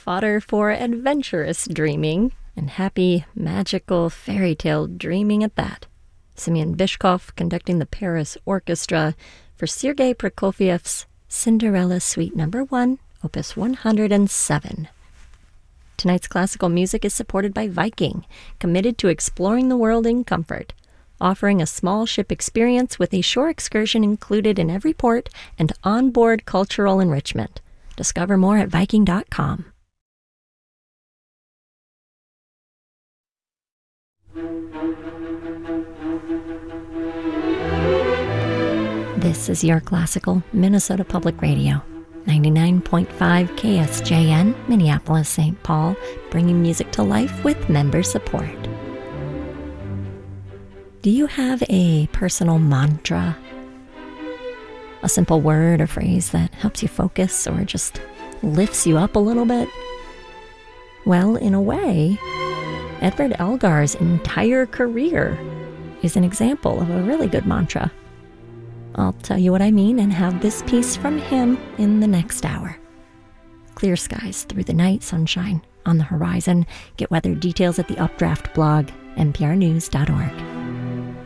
fodder for adventurous dreaming, and happy, magical fairy tale dreaming at that. Semyon Byshkov conducting the Paris Orchestra for Sergei Prokofiev's Cinderella Suite No. 1, Opus 107. Tonight's classical music is supported by Viking, committed to exploring the world in comfort, offering a small ship experience with a shore excursion included in every port and onboard cultural enrichment. Discover more at Viking.com. This is your classical Minnesota Public Radio, 99.5 KSJN, Minneapolis, St. Paul, bringing music to life with member support. Do you have a personal mantra? A simple word or phrase that helps you focus or just lifts you up a little bit? Well, in a way, Edward Elgar's entire career is an example of a really good mantra. I'll tell you what I mean and have this piece from him in the next hour. Clear skies through the night, sunshine on the horizon. Get weather details at the Updraft blog, nprnews.org.